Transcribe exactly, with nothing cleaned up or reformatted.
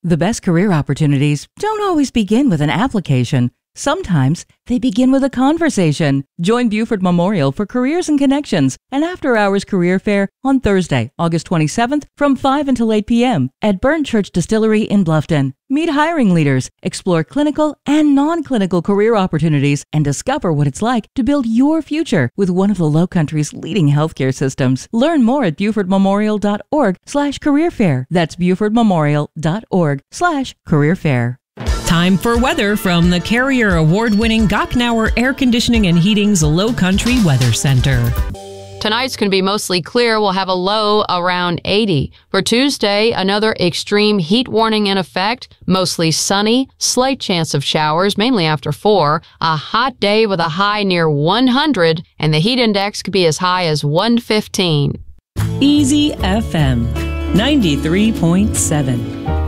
The best career opportunities don't always begin with an application. Sometimes they begin with a conversation. Join Buford Memorial for Careers and Connections, an after-hours career fair on Thursday, August twenty-seventh from five until eight p.m. at Burnt Church Distillery in Bluffton. Meet hiring leaders, explore clinical and non-clinical career opportunities, and discover what it's like to build your future with one of the Lowcountry's leading healthcare systems. Learn more at BufordMemorial.org slash career fair. That's BufordMemorial.org slash career fair. Time for weather from the Carrier Award-winning Gochnauer Air Conditioning and Heating's Low Country Weather Center. Tonight's going to be mostly clear. We'll have a low around eighty. For Tuesday, another extreme heat warning in effect. Mostly sunny, slight chance of showers, mainly after four. A hot day with a high near one hundred, and the heat index could be as high as one fifteen. Easy F M ninety-three point seven.